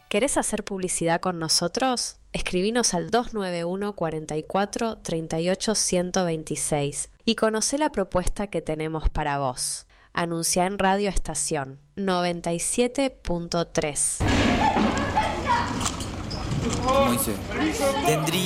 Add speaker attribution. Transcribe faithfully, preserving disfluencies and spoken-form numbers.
Speaker 1: ¿Querés hacer publicidad con nosotros? Escribinos al dos nueve uno, cuarenta y cuatro, treinta y ocho, ciento veintiséis y conocé la propuesta que tenemos para vos. Anuncia en Radio Estación noventa y siete punto tres.
Speaker 2: Moisés, tendría